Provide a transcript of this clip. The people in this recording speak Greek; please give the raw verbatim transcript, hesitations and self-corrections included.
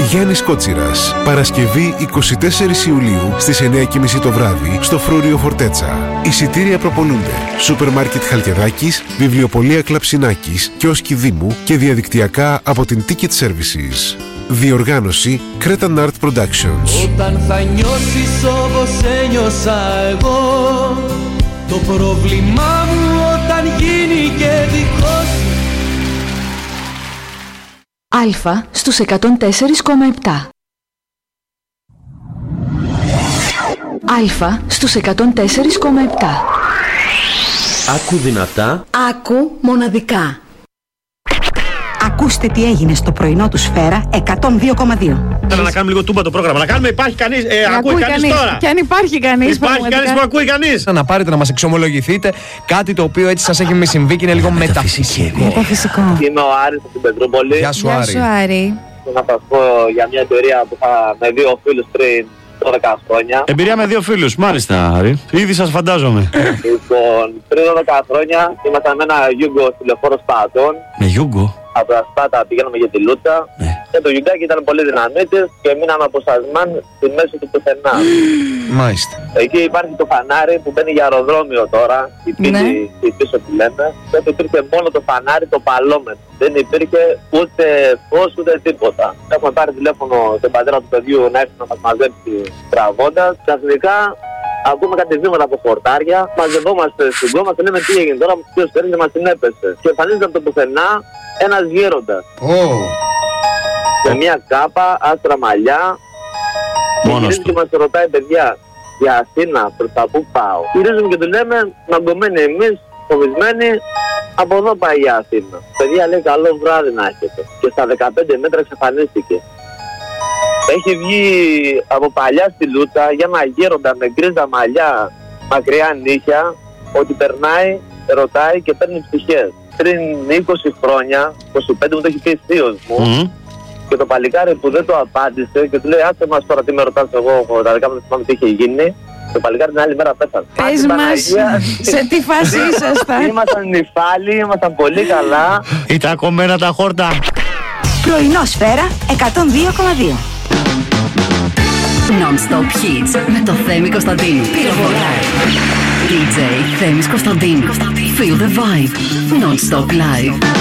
Γιάννης Κότσιρας. Παρασκευή εικοστή τέταρτη Ιουλίου στις εννιά και μισή το βράδυ στο Φρούριο Φορτέτσα. Εισιτήρια προπονούνται. Σούπερ Μάρκετ Χαλκιδάκης, Βιβλιοπωλεία Κλαψινάκης, Κιόσκι Δήμου και διαδικτυακά από την Ticket Services. Διοργάνωση Cretan Art Productions. Όταν θα νιώσεις όπως ένιωσα εγώ, το πρόβλημά μου όταν γίνει και δικό σου. Αλφα στους εκατόν τέσσερα κόμμα επτά. Αλφα στους εκατόν τέσσερα κόμμα επτά. Άκου δυνατά. Άκου μοναδικά. Ακούστε τι έγινε στο πρωινό του Σφαίρα εκατόν δύο κόμμα δύο. Θέλω να κάνουμε λίγο τούμπα το πρόγραμμα. Να κάνουμε, υπάρχει κανείς, ε, ακούει, ακούει κανείς τώρα. Και αν υπάρχει κανείς. Υπάρχει κανείς που ακούει κανείς. Να πάρετε να μας εξομολογηθείτε κάτι το οποίο έτσι σας έχει μη συμβεί και είναι λίγο μεταφυσικό. Μεταφυσικό. Είμαι ο Άρης από την Πετρούπολη. Γεια σου, Γεια Άρη. σου, Άρη. Να σας πω για μια εμπειρία που είχα με δύο φίλους πριν δώδεκα χρόνια. Εμπειρία με δύο φίλους, μάλιστα, Άρη. Ήδη σας φαντάζομαι. Λοιπόν, πριν δώδεκα χρόνια ήμασταν με ένα Γιούγκο στη Λεωφόρο Σπάτων. Με Γιούγκο. Από τα Σπάτα πηγαίναμε για τη Λούτσα. Ναι. Και το Γιουγκάκι ήταν πολύ δυναμίτης και μείναμε αποσπασμένοι στη μέση του πουθενά. Μάλιστα. Εκεί υπάρχει το φανάρι που μπαίνει για αεροδρόμιο τώρα. Η πύλη, Ναι. η πίσω που λέμε. Τότε υπήρχε μόνο το φανάρι, το παλόμετρο. Δεν υπήρχε ούτε φως ούτε τίποτα. Έχουμε πάρει τηλέφωνο τον πατέρα του παιδιού να έρθει να μας μαζέψει τραβώντας. Ξαφνικά ακούμε κάτι βήματα από χορτάρια. Μαζευόμαστε στην κόμμα και λέμε τι έγινε τώρα. Ποιος παίρνει και μας την έπεσε. Και εμφανίζεται από το πουθενά ένας γέροντας. Oh. Με μια κάπα, άστρα μαλλιά. Μόνος Και μας ρωτάει, παιδιά, για Αθήνα, προς τα πού πάω. Γυρίζουμε και του λέμε, μαγκωμένοι εμείς, φοβισμένοι, από εδώ πάει για Αθήνα. Παιδιά, λέει, καλό βράδυ να έχετε. Και στα δεκαπέντε μέτρα εξαφανίστηκε. Έχει βγει από παλιά στη Λούτσα για ένα γέροντα με γκρίζα μαλλιά, μακριά νύχια, ότι περνάει, ρωτάει και παίρνει ψυχές. Πριν είκοσι χρόνια, είκοσι πέντε μου το έχει πει θείος μου. Mm. Και το παλικάρι που δεν το απάντησε και του λέει, άσε μας τώρα τι με ρωτάς εγώ, τα δικά μου δεν θυμάμαι τι είχε γίνει. Το παλικάρι την άλλη μέρα πέθανε. Πες μας σε τι φάση ήσασταν. Ήμασταν νυφάλοι, ήμασταν πολύ καλά. Ήταν κομμένα τα χόρτα. Πρωινό Σφαίρα εκατόν δύο κόμμα δύο. Non-stop hits με το Θέμη Κωνσταντίνου. Πυροβολάει. ντι τζέι Θέμης Κωνσταντίνου. Feel the vibe. Non-stop live.